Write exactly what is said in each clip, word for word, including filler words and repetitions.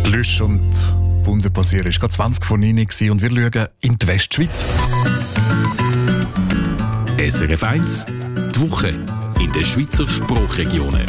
Glüsch und Wunder passieren. Es war gerade zwanzig vor neun und wir schauen in die Westschweiz. S R F eins, die Woche in den Schweizer Sprachregionen.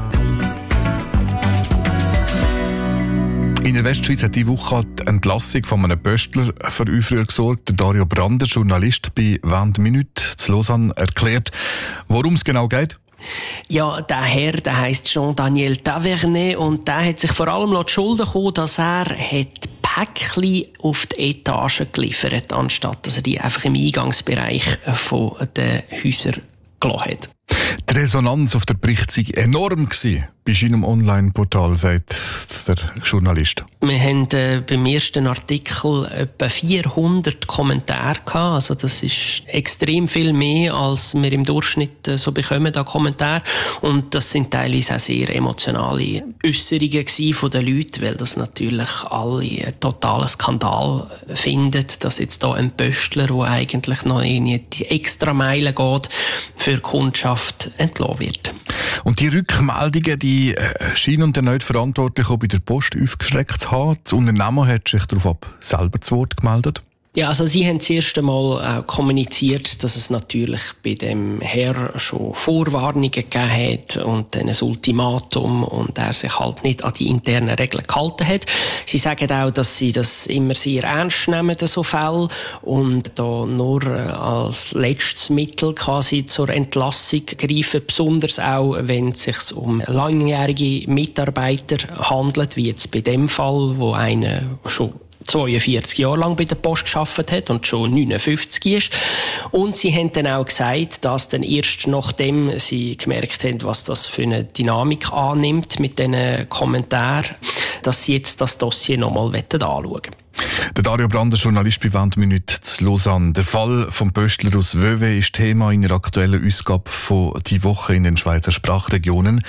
In der Westschweiz hat diese Woche die Entlassung von einem Pöstler für Aufruhr gesorgt. Dario Brander, Journalist bei «vingt Minuten» zu Lausanne, erklärt, worum es genau geht. Ja, der Herr, der heisst Jean-Daniel Tavernet und der hat sich vor allem die Schulden gekommen, dass er hat Päckchen auf die Etage geliefert, anstatt dass er die einfach im Eingangsbereich von den Häusern gelassen hat. Die Resonanz auf den Bericht war enorm bei seinem Online-Portal, sagt der Journalist. Wir haben äh, beim ersten Artikel etwa vierhundert Kommentare gehabt. Also das ist extrem viel mehr, als wir im Durchschnitt äh, so bekommen an Kommentaren. Und das sind teilweise auch sehr emotionale Äusserungen von den Leuten, weil das natürlich alle einen totalen Skandal finden, dass jetzt hier ein Pöstler, der eigentlich noch in die extra Meile geht, für die Kundschaft entlassen wird. Und die Rückmeldungen, die äh, scheinen dann nicht verantwortlich auch bei der Post aufgeschreckt zu haben. Das Unternehmen hat sich darauf ab selber zu Wort gemeldet. Ja, also Sie haben das erste Mal äh, kommuniziert, dass es natürlich bei dem Herr schon Vorwarnungen gegeben hat und ein Ultimatum und er sich halt nicht an die internen Regeln gehalten hat. Sie sagen auch, dass Sie das immer sehr ernst nehmen, so Fälle, und da nur äh, als letztes Mittel quasi zur Entlassung greifen, besonders auch, wenn es sich um langjährige Mitarbeiter handelt, wie jetzt bei dem Fall, wo einer schon zweiundvierzig Jahre lang bei der Post gearbeitet hat und schon neunundfünfzig ist. Und sie haben dann auch gesagt, dass dann erst nachdem sie gemerkt haben, was das für eine Dynamik annimmt mit diesen Kommentaren, dass sie jetzt das Dossier nochmal anschauen wollen. Der Dario Brander, Journalist bei «vingt Minuten» zu Lausanne. Der Fall vom Pöstler aus Vevey ist Thema in der aktuellen Ausgabe von «Die Woche» in den Schweizer Sprachregionen,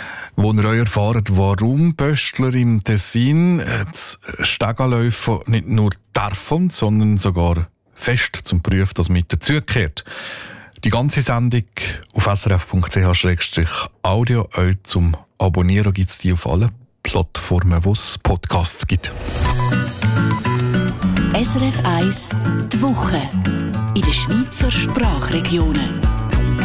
wo ihr erfahrt, warum Pöstler im Tessin das Stegenläufen nicht nur dürfen, sondern sogar fest zum Prüfen, dass mit dazugehört. Die ganze Sendung auf s r f punkt c h slash audio. Auch zum Abonnieren gibt es die auf allen Plattformen, wo es Podcasts gibt. S R F eins, die Woche in den Schweizer Sprachregionen.